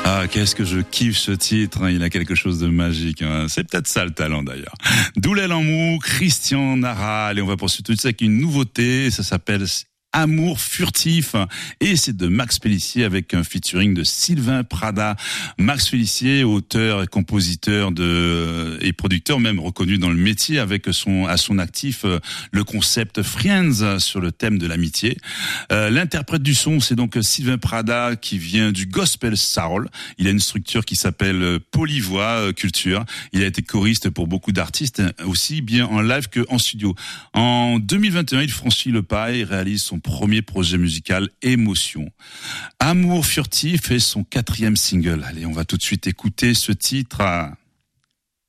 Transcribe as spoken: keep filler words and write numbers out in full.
Ah, qu'est-ce que je kiffe ce titre, hein. Il a quelque chose de magique, hein. C'est peut-être ça le talent d'ailleurs. Doulel en mou, Christian Nara. Allez, on va poursuivre tout ça avec une nouveauté, ça s'appelle Amour furtif, et c'est de Max Félicie avec un featuring de Sylvain Prada. Max Félicie, auteur et compositeur de et producteur même reconnu dans le métier, avec son à son actif le concept Friends sur le thème de l'amitié. Euh, l'interprète du son, c'est donc Sylvain Prada, qui vient du gospel soul. Il a une structure qui s'appelle Polyvoix Culture. Il a été choriste pour beaucoup d'artistes, aussi bien en live que en studio. En deux mille vingt et un, il franchit le pas et réalise son premier projet musical, Émotion. Amour furtif est son quatrième single. Allez, on va tout de suite écouter ce titre.